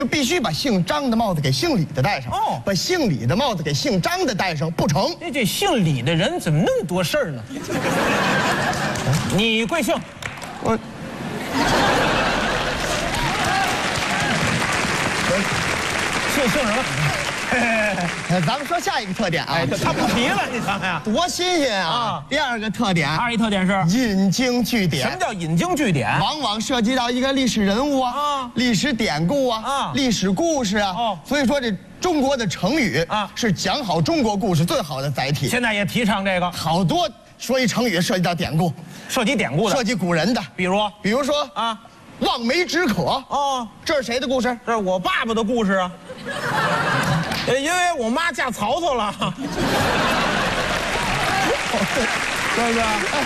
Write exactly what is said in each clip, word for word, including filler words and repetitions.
必须把姓张的帽子给姓李的戴上，哦，把姓李的帽子给姓张的戴上，不成。 这这姓李的人怎么那么多事儿呢？你贵姓？ 我。 姓姓什么？ 咱们说下一个特点啊， 他不提了，你想想， 多新鲜啊！第二个特点， 二一特点是引经据典。 什么叫引经据典？ 往往涉及到一个历史人物啊，历史典故啊，历史故事啊。哦，所以说这中国的成语啊，是讲好中国故事最好的载体。 现在也提倡这个， 好多说一成语涉及到典故， 涉及典故的， 涉及古人的， 比如比如说啊，望梅止渴。哦，这是谁的故事？ 这是我爸爸的故事啊。因为我妈嫁曹操了，对不对？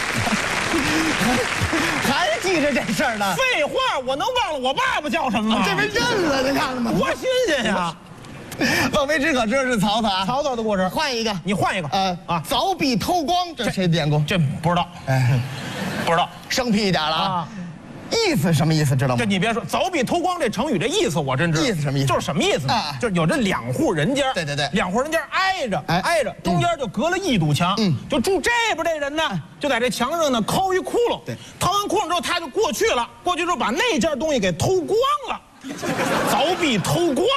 还记着这事儿呢？ 废话，我能忘了我爸爸叫什么吗？ 这边认了，你看了吗？ 多新鲜呀！ 望梅止渴，这是曹操啊。 曹操的故事， 换一个， 你换一个。呃啊，凿壁偷光，这是谁的典故？ 这不知道，哎，不知道， 生僻一点了啊。意思什么意思知道吗？ 这你别说，凿壁偷光这成语这意思我真知道。 意思什么意思？ 就是什么意思啊？就是有这两户人家， 对对对， 两户人家挨着，挨着，中间就隔了一堵墙，嗯，就住这边这人呢，就在这墙上呢抠一窟窿，对，掏完窟窿之后他就过去了，过去之后把那件东西给偷光了，凿壁偷光，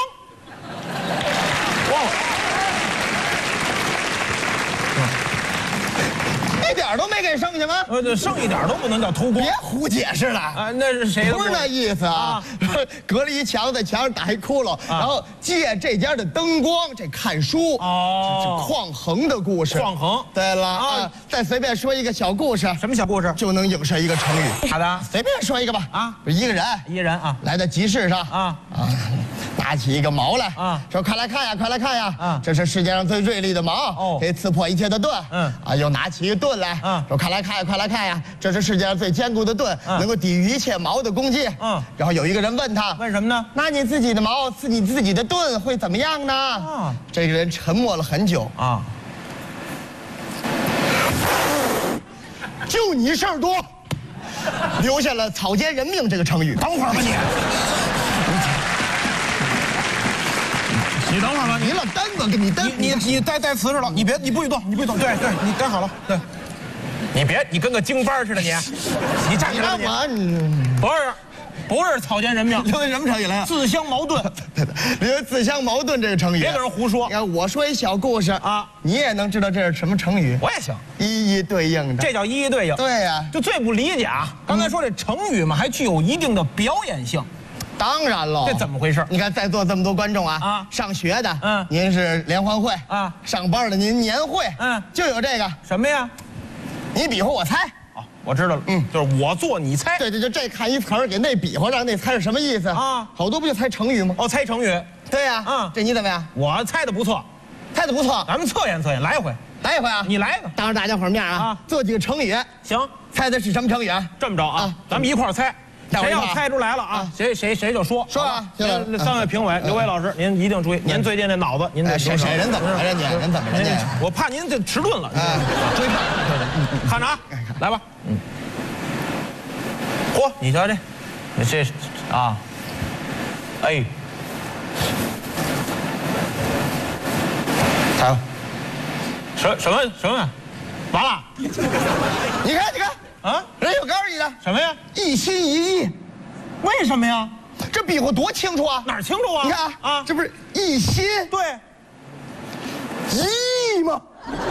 忘了。 一点都没给剩下吗？ 呃，这剩一点都不能叫偷光， 别胡解释了啊！ 那是谁的？ 不是那意思啊！隔了一墙，在墙上打一窟窿，然后借这家的灯光，这看书。哦，这是匡衡的故事。 匡衡。对了啊， 再随便说一个小故事。 什么小故事？ 就能影射一个成语。 好的， 随便说一个吧。啊，一个人， 一个人啊， 来到集市上啊啊。拿起一个矛来啊，说快来看呀，快来看呀！啊，这是世界上最锐利的矛，哦，可以刺破一切的盾。嗯，啊，又拿起一个盾来，啊，说快来看呀，快来看呀！这是世界上最坚固的盾，能够抵御一切矛的攻击。嗯，然后有一个人问他， 问什么呢？ 拿你自己的矛刺你自己的盾会怎么样呢？啊，这个人沉默了很久啊，就你事儿多，留下了草菅人命这个成语。 等会儿吧你。你等会儿吧， 你老蹬吧，给你蹬， 你你你带带瓷实了，你别你不许动，你不许动，对对，你待好了，对，你别你跟个京班似的你，你站起来吧你，不是不是草菅人命， 留下什么成语来？ 自相矛盾， 对对，留下自相矛盾这个成语， 别跟人胡说。 你看我说一小故事啊，你也能知道这是什么成语？ 我也行， 一一对应的， 这叫一一对应。 对呀， 就最不理解啊，刚才说这成语嘛，还具有一定的表演性。 当然了， 这怎么回事？ 你看在座这么多观众啊，啊，上学的，嗯，您是联欢会啊，上班的您年会，嗯，就有这个什么呀？ 你比划我猜。 哦，我知道了，嗯，就是我做你猜。 对对，就这看一词儿给那比划，让那猜是什么意思啊？好多不就猜成语吗？ 哦，猜成语。 对呀，嗯，这你怎么样？ 我猜的不错， 猜的不错。 咱们测验测验，来一回， 来一回啊！ 你来一个， 当着大家伙面啊，做几个成语。 行， 猜的是什么成语啊？ 这么着啊，咱们一块儿猜。谁要猜出来了啊？谁谁谁就说说啊！ 三位评委，刘伟老师，您一定注意，您最近这脑子，您得谁谁人怎么着？您人怎么着？ 我怕您这迟钝了。哎，追判，看着啊，来吧。嗯。嚯，你瞧这，你这啊，哎， 猜吧。 什什么什么？完了。 你看，你看。啊！人有告诉你的什么呀？ 一心一意， 为什么呀？ 这比划多清楚啊！ 哪儿清楚啊？ 你看啊，这不是一心对一意吗？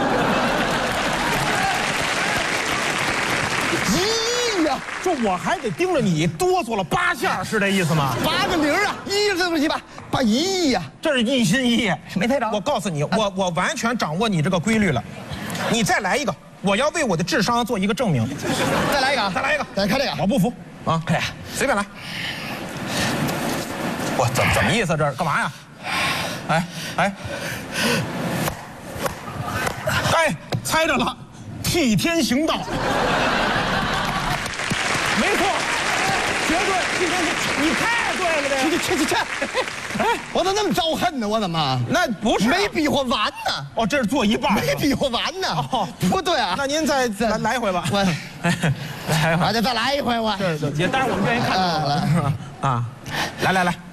一意呀！ 这我还得盯着你哆嗦了八下，是这意思吗？ 八个零啊，一这么几把，把一亿呀！ 这是一心一意， 没猜着。 我告诉你，我我完全掌握你这个规律了。你再来一个。我要为我的智商做一个证明。 再来一个， 再来一个， 再看这个， 我不服啊！哎呀，随便来。我怎怎么意思？这是干嘛呀？哎哎哎，猜着了，替天行道。没错，绝对替天行。你太对了，这。 去去去去！哎，我怎么那么招恨呢？我怎么？ 那不是没比划完呢？ 哦，这是做一半， 没比划完呢。哦，不对啊。 那您再再来一回吧。 我，来一回，再再来一回我。 对对，也当然我们愿意看到了。啊，来来来。